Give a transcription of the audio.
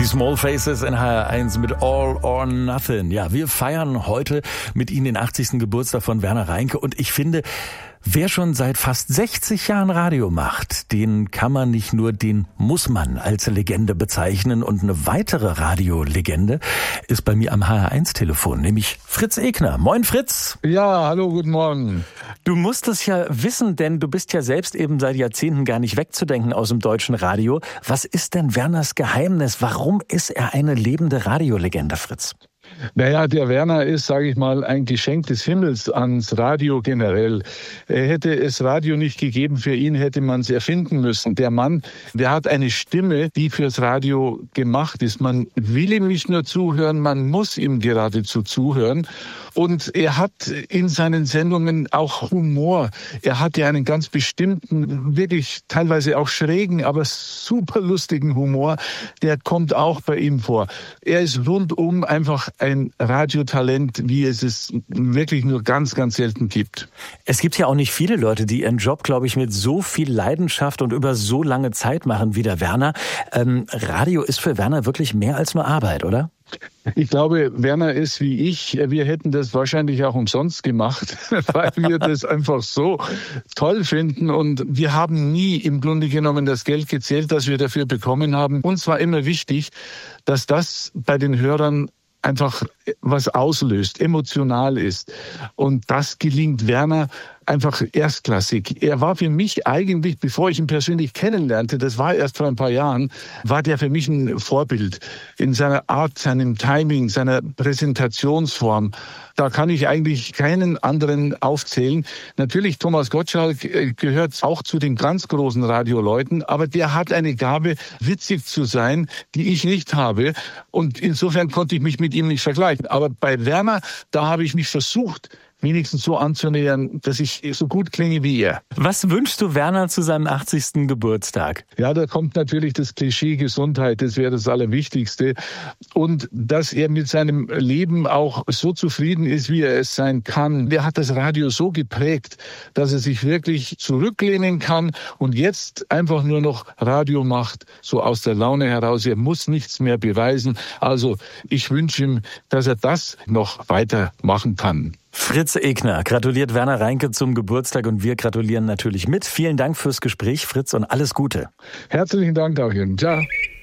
Die Small Faces in HR1 mit All or Nothing. Ja, wir feiern heute mit Ihnen den 80. Geburtstag von Werner Reinke und ich finde, wer schon seit fast 60 Jahren Radio macht, den kann man nicht nur, den muss man als Legende bezeichnen. Und eine weitere Radiolegende ist bei mir am HR1-Telefon, nämlich Fritz Egner. Moin Fritz! Ja, hallo, guten Morgen. Du musst es ja wissen, denn du bist ja selbst eben seit Jahrzehnten gar nicht wegzudenken aus dem deutschen Radio. Was ist denn Werners Geheimnis? Warum ist er eine lebende Radiolegende, Fritz? Naja, der Werner ist, sage ich mal, ein Geschenk des Himmels ans Radio generell. Hätte es Radio nicht gegeben, für ihn hätte man es erfinden müssen. Der Mann, der hat eine Stimme, die fürs Radio gemacht ist. Man will ihm nicht nur zuhören, man muss ihm geradezu zuhören. Und er hat in seinen Sendungen auch Humor. Er hat ja einen ganz bestimmten, wirklich teilweise auch schrägen, aber super lustigen Humor. Der kommt auch bei ihm vor. Er ist rundum einfach ein Radiotalent, wie es wirklich nur ganz, ganz selten gibt. Es gibt ja auch nicht viele Leute, die ihren Job, glaube ich, mit so viel Leidenschaft und über so lange Zeit machen wie der Werner. Radio ist für Werner wirklich mehr als nur Arbeit, oder? Ich glaube, Werner ist wie ich. Wir hätten das wahrscheinlich auch umsonst gemacht, weil wir das einfach so toll finden. Und wir haben nie im Grunde genommen das Geld gezählt, das wir dafür bekommen haben. Uns war immer wichtig, dass das bei den Hörern einfach was auslöst, emotional ist. Und das gelingt Werner einfach erstklassig. Er war für mich eigentlich, bevor ich ihn persönlich kennenlernte, das war erst vor ein paar Jahren, war der für mich ein Vorbild in seiner Art, seinem Timing, seiner Präsentationsform. Da kann ich eigentlich keinen anderen aufzählen. Natürlich, Thomas Gottschalk gehört auch zu den ganz großen Radioleuten, aber der hat eine Gabe, witzig zu sein, die ich nicht habe. Und insofern konnte ich mich mit ihm nicht vergleichen. Aber bei Werner, da habe ich mich versucht, wenigstens so anzunähern, dass ich so gut klinge wie er. Was wünschst du Werner zu seinem 80. Geburtstag? Ja, da kommt natürlich das Klischee Gesundheit, das wäre das Allerwichtigste. Und dass er mit seinem Leben auch so zufrieden ist, wie er es sein kann. Der hat das Radio so geprägt, dass er sich wirklich zurücklehnen kann und jetzt einfach nur noch Radio macht, so aus der Laune heraus. Er muss nichts mehr beweisen. Also ich wünsche ihm, dass er das noch weiter machen kann. Fritz Egner gratuliert Werner Reinke zum Geburtstag und wir gratulieren natürlich mit. Vielen Dank fürs Gespräch, Fritz, und alles Gute. Herzlichen Dank auch Ihnen. Ciao.